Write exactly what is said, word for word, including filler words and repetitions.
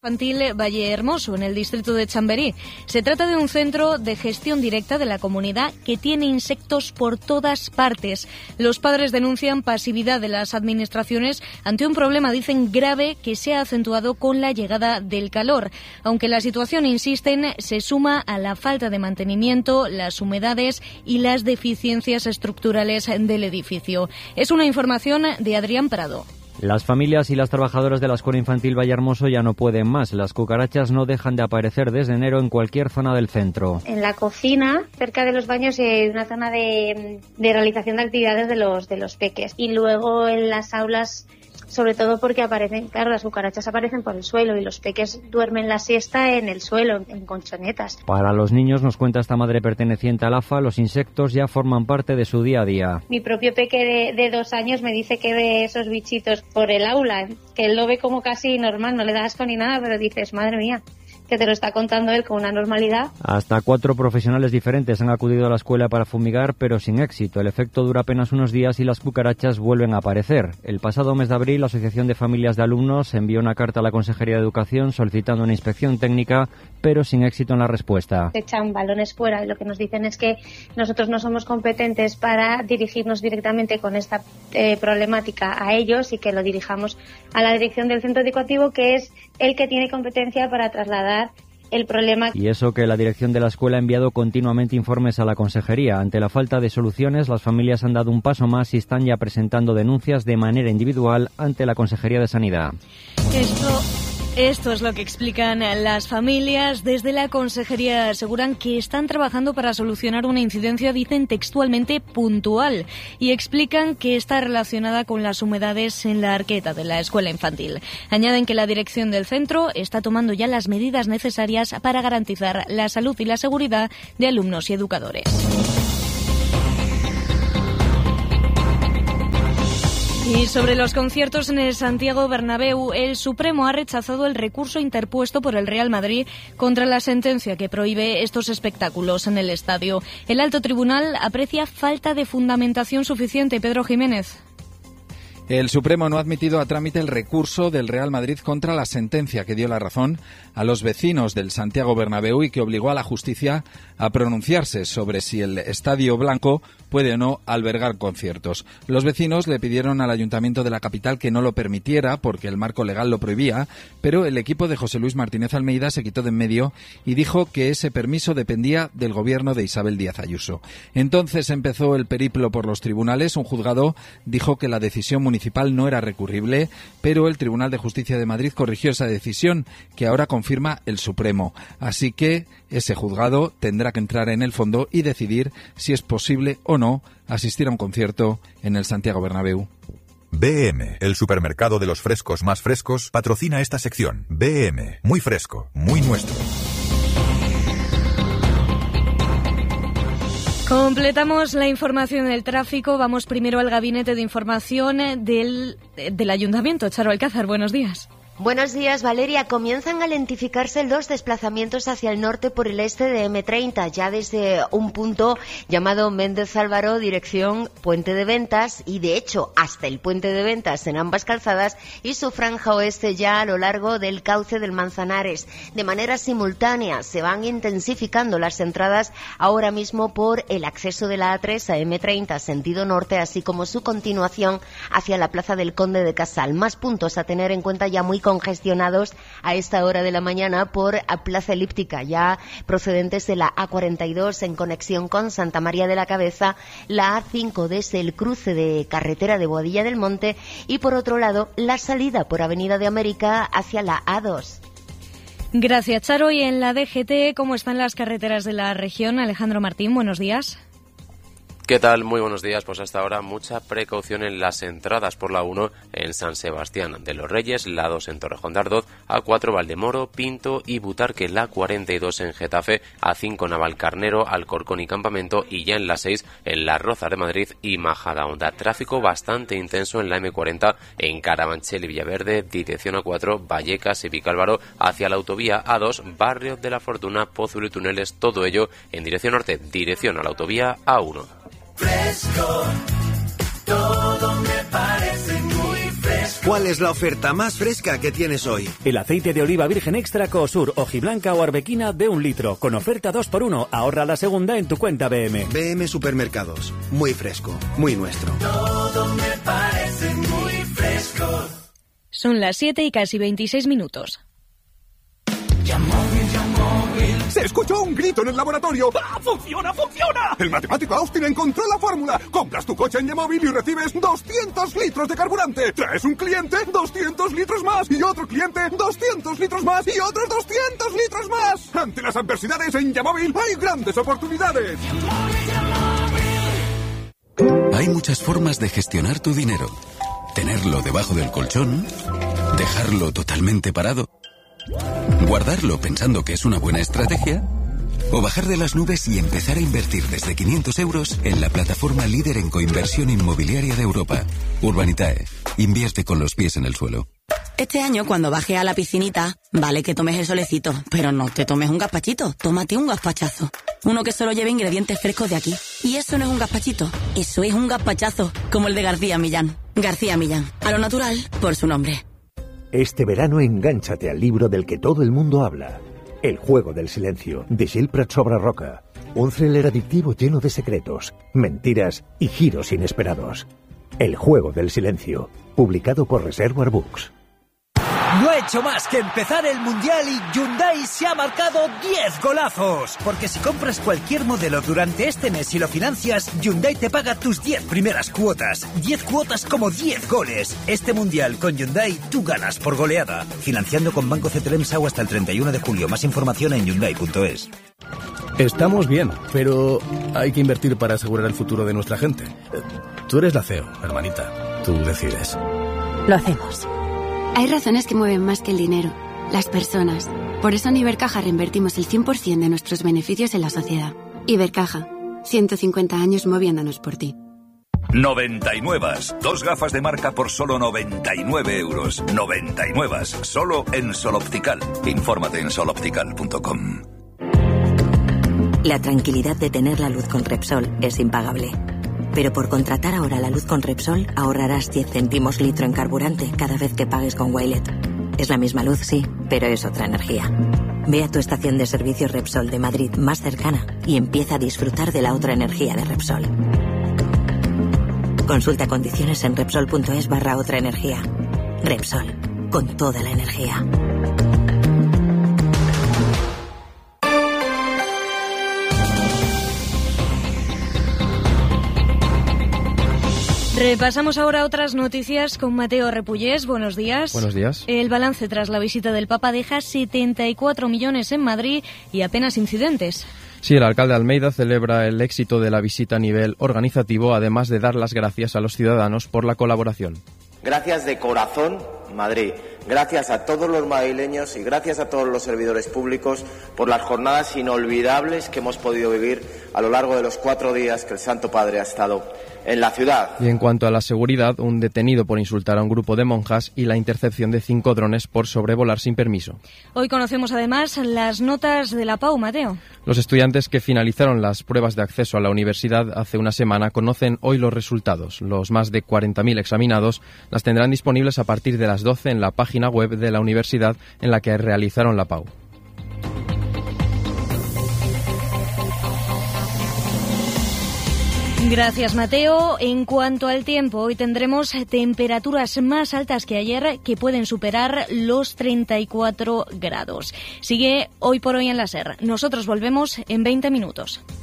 Infantil Valle Hermoso, en el distrito de Chamberí. Se trata de un centro de gestión directa de la comunidad que tiene insectos por todas partes. Los padres denuncian pasividad de las administraciones ante un problema, dicen, grave que se ha acentuado con la llegada del calor. Aunque la situación, insisten, se suma a la falta de mantenimiento, las humedades y las deficiencias estructurales del edificio. Es una información de Adrián Prado. Las familias y las trabajadoras de la Escuela Infantil Vallehermoso ya no pueden más. Las cucarachas no dejan de aparecer desde enero en cualquier zona del centro. En la cocina, cerca de los baños, hay una zona de, de realización de actividades de los, de los peques. Y luego en las aulas, sobre todo porque aparecen, claro, las cucarachas aparecen por el suelo y los peques duermen la siesta en el suelo, en colchonetas. Para los niños, nos cuenta esta madre perteneciente al A F A, los insectos ya forman parte de su día a día. Mi propio peque de, de dos años me dice que ve esos bichitos por el aula, que él lo ve como casi normal, no le da asco ni nada, pero dices, madre mía, que te lo está contando él con una normalidad. Hasta cuatro profesionales diferentes han acudido a la escuela para fumigar, pero sin éxito. El efecto dura apenas unos días y las cucarachas vuelven a aparecer. El pasado mes de abril, la Asociación de Familias de Alumnos envió una carta a la Consejería de Educación solicitando una inspección técnica, pero sin éxito en la respuesta. Se echan balones fuera y lo que nos dicen es que nosotros no somos competentes para dirigirnos directamente con esta eh, problemática a ellos y que lo dirijamos a la dirección del centro educativo, que es el que tiene competencia para trasladar el problema. Y eso que la dirección de la escuela ha enviado continuamente informes a la consejería. Ante la falta de soluciones, las familias han dado un paso más y están ya presentando denuncias de manera individual ante la Consejería de Sanidad. Esto... Esto es lo que explican las familias. Desde la consejería aseguran que están trabajando para solucionar una incidencia, dicen textualmente, puntual, y explican que está relacionada con las humedades en la arqueta de la escuela infantil. Añaden que la dirección del centro está tomando ya las medidas necesarias para garantizar la salud y la seguridad de alumnos y educadores. Y sobre los conciertos en el Santiago Bernabéu, el Supremo ha rechazado el recurso interpuesto por el Real Madrid contra la sentencia que prohíbe estos espectáculos en el estadio. El alto tribunal aprecia falta de fundamentación suficiente. Pedro Jiménez. El Supremo no ha admitido a trámite el recurso del Real Madrid contra la sentencia que dio la razón a los vecinos del Santiago Bernabéu y que obligó a la justicia a pronunciarse sobre si el Estadio Blanco puede o no albergar conciertos. Los vecinos le pidieron al Ayuntamiento de la capital que no lo permitiera porque el marco legal lo prohibía, pero el equipo de José Luis Martínez Almeida se quitó de en medio y dijo que ese permiso dependía del gobierno de Isabel Díaz Ayuso. Entonces empezó el periplo por los tribunales. Un juzgado dijo que la decisión municipal no era recurrible, pero el Tribunal de Justicia de Madrid corrigió esa decisión que ahora confirma el Supremo. Así que ese juzgado tendrá que entrar en el fondo y decidir si es posible o no asistir a un concierto en el Santiago Bernabéu. B M, el supermercado de los frescos más frescos, patrocina esta sección. B M, muy fresco, muy nuestro. Completamos la información del tráfico. Vamos primero al gabinete de información del, del Ayuntamiento. Charo Alcázar, buenos días. Buenos días, Valeria. Comienzan a lentificarse los desplazamientos hacia el norte por el este de eme treinta, ya desde un punto llamado Méndez Álvaro, dirección Puente de Ventas, y de hecho hasta el Puente de Ventas en ambas calzadas, y su franja oeste ya a lo largo del cauce del Manzanares. De manera simultánea se van intensificando las entradas ahora mismo por el acceso de la A tres a eme treinta, sentido norte, así como su continuación hacia la Plaza del Conde de Casal. Más puntos a tener en cuenta ya muy congestionados a esta hora de la mañana por a Plaza Elíptica, ya procedentes de la A cuarenta y dos en conexión con Santa María de la Cabeza, la A cinco desde el cruce de carretera de Boadilla del Monte y por otro lado la salida por Avenida de América hacia la A dos. Gracias, Charo. Y en la D G T, ¿cómo están las carreteras de la región? Alejandro Martín, buenos días. ¿Qué tal? Muy buenos días. Pues hasta ahora mucha precaución en las entradas por la uno en San Sebastián de los Reyes, la dos en Torrejón de Ardoz, A cuatro Valdemoro, Pinto y Butarque, la cuarenta y dos en Getafe, A cinco Navalcarnero, Alcorcón y Campamento y ya en la seis en Las Rozas de Madrid y Majadahonda. Tráfico bastante intenso en la eme cuarenta en Carabanchel y Villaverde, dirección A cuatro, Vallecas y Vicálvaro hacia la autovía A dos, Barrio de la Fortuna, Pozuelo y Túneles, todo ello en dirección norte, dirección a la autovía A uno. Fresco, todo me parece muy fresco. ¿Cuál es la oferta más fresca que tienes hoy? El aceite de oliva virgen extra Cosur, hojiblanca o arbequina de un litro, con oferta dos por uno. Ahorra la segunda en tu cuenta B M. B M Supermercados. Muy fresco, muy nuestro. Todo me parece muy fresco. Son las siete y casi veintiséis minutos. Yamóvil, Yamóvil. Se escuchó un grito en el laboratorio. ¡Ah, funciona, funciona! El matemático Austin encontró la fórmula. Compras tu coche en Yamóvil y recibes doscientos litros de carburante. Traes un cliente, doscientos litros más. Y otro cliente, doscientos litros más. Y otros doscientos litros más. Ante las adversidades en Yamóvil hay grandes oportunidades. Hay muchas formas de gestionar tu dinero. Tenerlo debajo del colchón, dejarlo totalmente parado, guardarlo pensando que es una buena estrategia, o bajar de las nubes y empezar a invertir desde quinientos euros en la plataforma líder en coinversión inmobiliaria de Europa. Urbanitae. Invierte con los pies en el suelo. Este año, cuando baje a la piscinita, vale que tomes el solecito, pero no te tomes un gazpachito, tómate un gazpachazo. Uno que solo lleve ingredientes frescos de aquí. Y eso no es un gazpachito, eso es un gazpachazo, como el de García Millán. García Millán, a lo natural, por su nombre. Este verano engánchate al libro del que todo el mundo habla. El juego del silencio, de Gil Prat Roca. Un thriller adictivo lleno de secretos, mentiras y giros inesperados. El juego del silencio, publicado por Reservoir Books. No ha hecho más que empezar el Mundial y Hyundai se ha marcado diez golazos. Porque si compras cualquier modelo durante este mes y lo financias, Hyundai te paga tus diez primeras cuotas. diez cuotas como diez goles. Este Mundial con Hyundai tú ganas por goleada. Financiando con Banco C T L M S A U hasta el treinta y uno de julio. Más información en Hyundai punto es. Estamos bien, pero hay que invertir para asegurar el futuro de nuestra gente. Tú eres la C E O, hermanita. Tú decides. Lo hacemos. Hay razones que mueven más que el dinero, las personas. Por eso en Ibercaja reinvertimos el cien por ciento de nuestros beneficios en la sociedad. Ibercaja, ciento cincuenta años moviéndonos por ti. noventa y nueve. Dos gafas de marca por solo noventa y nueve euros. noventa y nueve. Solo en Sol Optical. Infórmate en sol optical punto com. La tranquilidad de tener la luz con Repsol es impagable. Pero por contratar ahora la luz con Repsol ahorrarás diez céntimos litro en carburante cada vez que pagues con Wilet. Es la misma luz, sí, pero es otra energía. Ve a tu estación de servicio Repsol de Madrid más cercana y empieza a disfrutar de la otra energía de Repsol. Consulta condiciones en Repsol punto es barra otra energía. Repsol, con toda la energía. Repasamos ahora otras noticias con Mateo Repullés. Buenos días. Buenos días. El balance tras la visita del Papa deja setenta y cuatro millones en Madrid y apenas incidentes. Sí, el alcalde Almeida celebra el éxito de la visita a nivel organizativo, además de dar las gracias a los ciudadanos por la colaboración. Gracias de corazón, Madrid. Gracias a todos los madrileños y gracias a todos los servidores públicos por las jornadas inolvidables que hemos podido vivir a lo largo de los cuatro días que el Santo Padre ha estado en la ciudad. Y en cuanto a la seguridad, un detenido por insultar a un grupo de monjas y la intercepción de cinco drones por sobrevolar sin permiso. Hoy conocemos además las notas de la Pau, Mateo. Los estudiantes que finalizaron las pruebas de acceso a la universidad hace una semana conocen hoy los resultados. Los más de cuarenta mil examinados las tendrán disponibles a partir de las doce en la página web de la universidad en la que realizaron la Pau. Gracias, Mateo. En cuanto al tiempo, hoy tendremos temperaturas más altas que ayer que pueden superar los treinta y cuatro grados. Sigue Hoy por Hoy en la SER. Nosotros volvemos en veinte minutos.